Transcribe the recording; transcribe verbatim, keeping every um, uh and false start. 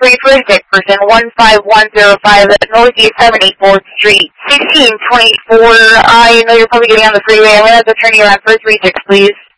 three for a sick person, one five one zero five at Northeast seventy-fourth Street, sixteen twenty-four. I know you're probably getting on the freeway. I'm going to have to turn you around for three six, please.